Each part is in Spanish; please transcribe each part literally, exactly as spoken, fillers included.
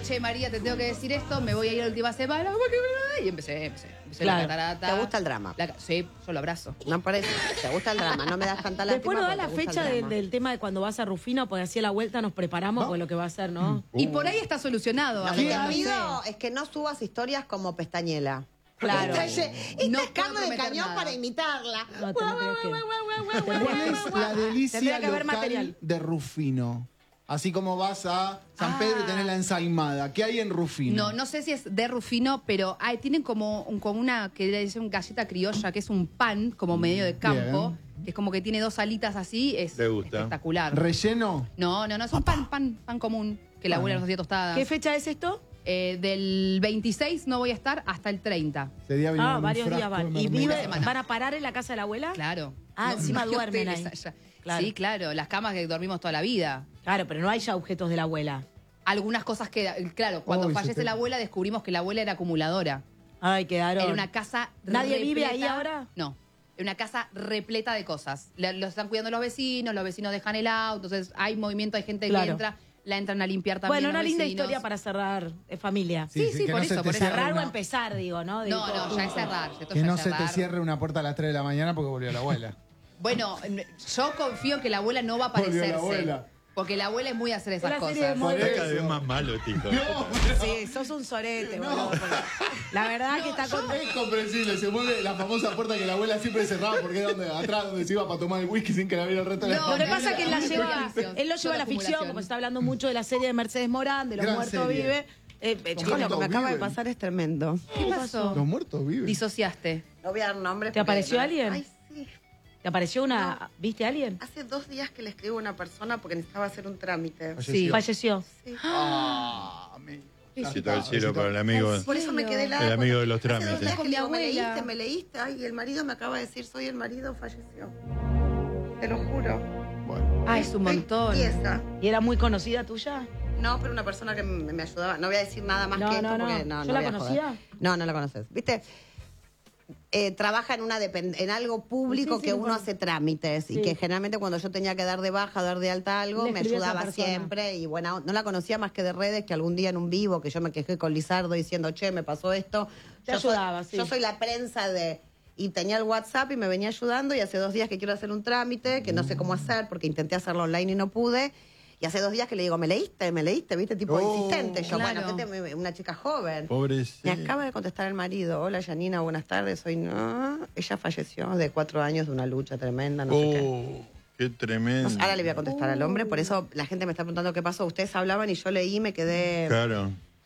che, María, te tengo que decir esto, me voy a ir la última semana. Y empecé, empecé. empecé Claro. la catarata. ¿Te gusta el drama? La, sí, yo lo abrazo. No por eso. ¿Te gusta el drama? No me das tanta lástima. Después nos da porque la te gusta fecha el del, drama. del tema de cuando vas a Rufino, porque así a la vuelta nos preparamos, ¿No? pues lo que va a hacer, ¿no? Y por ahí está solucionado. Lo que te amiga. pido es que no subas historias como Pestañela. Claro. Esta es, esta No es puedo carne de prometer cañón nada. para imitarla. No, tendría que- ¿Cuál es la delicia Tendría que haber local material. de Rufino? Así como vas a San Pedro y tenés la ensaimada. ¿Qué hay en Rufino? No, no sé si es de Rufino, pero hay, tienen como, un, como una que le dicen galleta criolla, que es un pan como medio de campo, que es como que tiene dos alitas así, es ¿Te gusta? espectacular. ¿Relleno? No, no, no, es un pan, pan, pan común, que la abuela nos hacía tostadas. ¿Qué fecha es esto? Eh, del veintiséis no voy a estar hasta el treinta. Ese día vino Ah, un varios días frasco de van. ¿Y mermelada. vive, semana. van a parar en la casa de la abuela? Claro. Ah, encima hay duermen hoteles ahí. allá. Claro. Sí, claro, las camas que dormimos toda la vida. Claro, pero no hay ya objetos de la abuela. Algunas cosas que, claro, cuando Uy, se fallece te- la abuela descubrimos que la abuela era acumuladora. Ay, quedaron. Era una casa ¿Nadie vive ahí repleta- ahora? No. Era una casa repleta de cosas. La- Los están cuidando los vecinos, los vecinos dejan el auto, entonces hay movimiento, hay gente Claro. que entra, la entran a limpiar también. Bueno, una los linda vecinos. historia para cerrar eh, familia. Sí, sí, que por no se eso, te por eso. cierre Cerrar o una- empezar, digo, ¿no? Digo, No, no, ya es cerrar. Esto Que ya no es se te cerrar. cierre una puerta a las tres de la mañana porque volvió la abuela. Bueno, yo confío que la abuela no va a Volvió la aparecerse. abuela. Porque la abuela es muy a hacer esas La serie de cosas. Moe. Es cada vez más malo, Tico. Sí, sos un sorete, boludo. porque La verdad que está con... Es comprensible, se mueve la famosa puerta que la abuela siempre cerraba porque era donde, atrás donde se iba para tomar el whisky sin que la viera el resto de la No, Lo que familia. pasa es que él la Mucha lleva, acumulación. él lo lleva a la Toda ficción, acumulación. porque está hablando mucho de la serie de Mercedes Morán, de Los Gran Muertos serie. Vive. Eh, eh, Chicos, lo que me Muertos acaba de viven. pasar es tremendo. ¿Qué pasó? Los muertos viven. Disociaste. No voy a dar nombres. ¿Te porque apareció no- alguien? Ay, sí. ¿Te apareció una... ¿Viste a alguien? Hace dos días que le escribo a una persona porque necesitaba hacer un trámite. Sí. Falleció. Sí. Ah, mi- Besito al cielo para el amigo. Por eso me quedé helada. El amigo de los Hace dos trámites. días que Con le mi digo, ¿me abuela. leíste? ¿Me leíste? Ay, el marido me acaba de decir, soy el marido, falleció. Te lo juro. Bueno. Ah, es un montón. Pieza. ¿Y era muy conocida tuya? No, pero una persona que me, me ayudaba. No voy a decir nada más No, que esto no, no. porque no, ¿Yo no la voy a conocía? joder. No, no la conoces. ¿Viste? Eh, trabaja en una depend- en algo público Sí, sí, que sí, uno bueno. hace trámites Sí. y que generalmente cuando yo tenía que dar de baja, dar de alta algo, Le me escribía a esa ayudaba persona. siempre y bueno, no la conocía más que de redes, que algún día en un vivo que yo me quejé con Lizardo diciendo, che, me pasó esto. Te yo ayudaba, soy, sí. Yo soy la prensa de... Y tenía el WhatsApp y me venía ayudando y hace dos días que quiero hacer un trámite, que no sé cómo hacer porque intenté hacerlo online y no pude. Y hace dos días que le digo, ¿me leíste? ¿Me leíste? ¿Viste? Tipo Oh, insistente. Yo, claro. bueno, gente, una chica joven. Pobrecito. Me acaba de contestar el marido. Hola, Janina, buenas tardes. Soy no. Ella falleció de cuatro años de una lucha tremenda, no sé qué. Oh, qué tremendo. No sé, ahora le voy a contestar al hombre, por eso la gente me está preguntando qué pasó. Ustedes hablaban y yo leí y me quedé... Claro.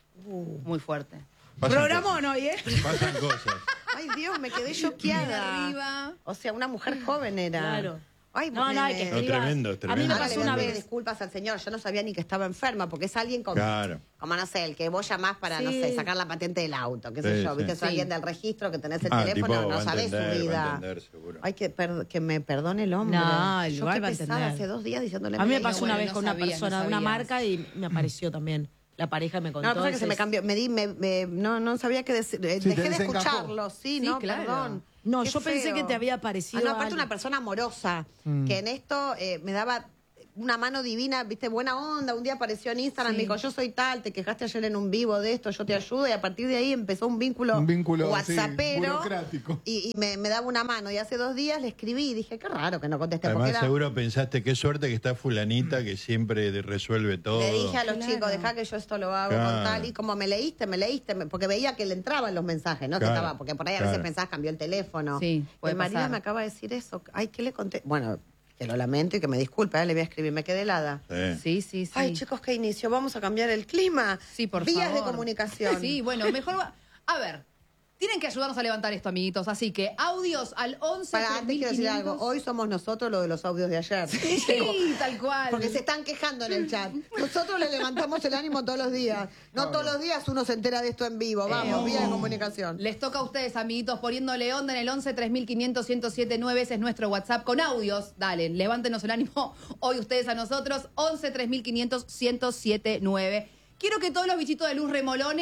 Muy fuerte. Pasan Programón hoy, ¿eh? cosas. Pasan cosas. Ay, Dios, me quedé De choqueada. arriba. O sea, una mujer joven era. Claro. Ay, No, no, hay que nene. No, escribas. tremendo, A mí tremendo. me Ahora le pasó voy a una pedir vez. disculpas al señor. Yo no sabía ni que estaba enferma, porque es alguien como, Claro. como no sé, el que vos llamás para, no Sí. sé, sacar la patente del auto, qué sé Sí, yo. sí. Viste, es Sí. alguien del registro que tenés el Ah, teléfono, tipo, va no a sabés entender, su va a vida. entender, seguro. Ay, que, per- que me perdone el hombre. No, Yo igual qué va a pesada entender. hace dos días diciéndole... A mí me leí. pasó bueno, una vez no con una sabías, persona no de una sabías. marca y me apareció también. La pareja me contó. No, la cosa es que se me entonces- cambió. Me di, me, me- no, no sabía qué decir. Eh, Sí, te Dejé de desencajó. escucharlo, sí, Sí, no, claro. perdón. No, Qué yo pensé feo. que te había aparecido Ah, no, aparte alguien. una persona amorosa, Mm. que en esto eh, me daba una mano divina, viste, buena onda. Un día apareció en Instagram, Sí. me dijo, yo soy tal, te quejaste ayer en un vivo de esto, yo te ayudo. Y a partir de ahí empezó un vínculo, Un vínculo, whatsappero. sí, burocrático. Y, y me, me daba una mano. Y hace dos días le escribí y dije, qué raro que no contesté. Además, porque era- seguro pensaste, qué suerte que está fulanita que siempre de- resuelve todo. Le dije a los Claro. chicos, dejá que yo esto lo hago Claro. con tal. Y como me leíste, me leíste, me- porque veía que le entraban los mensajes, ¿no? Que Claro, estaba, porque por ahí a veces claro. pensás, cambió el teléfono. Sí, puede el marido pasar. me acaba de decir eso. Ay, ¿qué le conté? Bueno, que lo lamento y que me disculpe, ¿eh? Le voy a escribir, me quedé helada. Sí. Sí, sí, sí. Ay, chicos, ¿qué inicio? Vamos a cambiar el clima. Sí, por Vías favor. de comunicación. Sí, bueno, mejor... va- A ver, tienen que ayudarnos a levantar esto, amiguitos. Así que audios al once. Para, antes quiero decir algo. Hoy somos nosotros lo de los audios de ayer. Sí, tal cual. Porque se están quejando en el chat. Nosotros le levantamos el ánimo todos los días. No todos los días uno se entera de esto en vivo. Vamos, vía de comunicación. Les toca a ustedes, amiguitos, poniéndole onda en el once tres mil quinientos ciento siete nueve. Ese es nuestro WhatsApp con audios. Dale, levántenos el ánimo hoy ustedes a nosotros. once tres mil quinientos ciento siete nueve. Quiero que todos los bichitos de luz remolones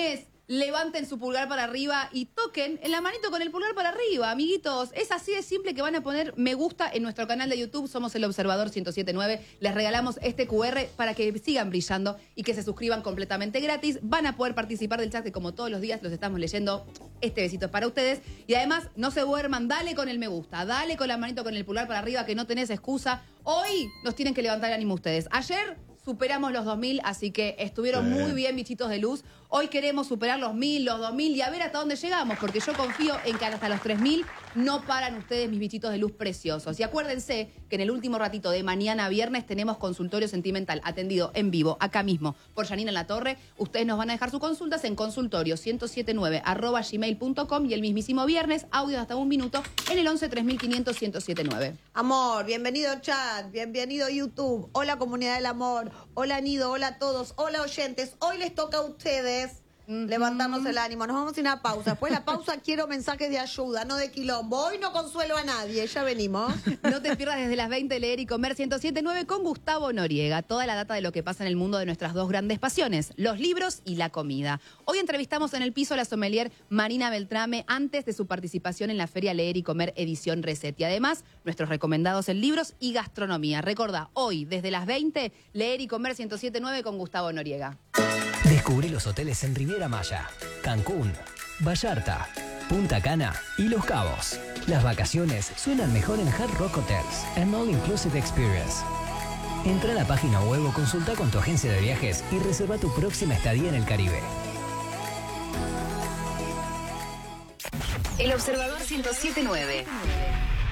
levanten su pulgar para arriba y toquen en la manito con el pulgar para arriba, amiguitos. Es así de simple que van a poner me gusta en nuestro canal de YouTube. Somos El Observador ciento siete punto nueve. Les regalamos este cu erre para que sigan brillando y que se suscriban completamente gratis. Van a poder participar del chat que como todos los días los estamos leyendo. Este besito es para ustedes. Y además, no se duerman, dale con el me gusta, dale con la manito con el pulgar para arriba que no tenés excusa. Hoy nos tienen que levantar el ánimo ustedes. Ayer superamos los dos mil, así que estuvieron muy bien, bichitos de luz. Hoy queremos superar los mil, los dos mil y a ver hasta dónde llegamos, porque yo confío en que hasta los tres mil no paran ustedes, mis bichitos de luz preciosos. Y acuérdense que en el último ratito de mañana a viernes tenemos consultorio sentimental atendido en vivo, acá mismo, por Janina Latorre. Ustedes nos van a dejar sus consultas en consultorio ciento setenta y nueve arroba gmail punto com y el mismísimo viernes, audio hasta un minuto, en el once tres mil quinientos ciento setenta y nueve. Amor, bienvenido chat, bienvenido YouTube. Hola comunidad del amor, hola Nido, hola a todos, hola oyentes. Hoy les toca a ustedes mm-hmm. levantarnos el ánimo. Nos vamos a una pausa. Después de la pausa quiero mensajes de ayuda, no de quilombo. Hoy no consuelo a nadie, ya venimos. No te pierdas desde las veinte Leer y Comer ciento siete punto nueve con Gustavo Noriega. Toda la data de lo que pasa en el mundo de nuestras dos grandes pasiones, los libros y la comida. Hoy entrevistamos en el piso a la sommelier Marina Beltrame antes de su participación en la Feria Leer y Comer edición Reset. Y además, nuestros recomendados en libros y gastronomía. Recordá, hoy desde las veinte, Leer y Comer ciento siete punto nueve con Gustavo Noriega. Descubrí los hoteles en Riviera Maya, Cancún, Vallarta, Punta Cana y Los Cabos. Las vacaciones suenan mejor en Hard Rock Hotels, an all-inclusive experience. Entra a la página web o consulta con tu agencia de viajes y reserva tu próxima estadía en el Caribe. El Observador ciento siete punto nueve.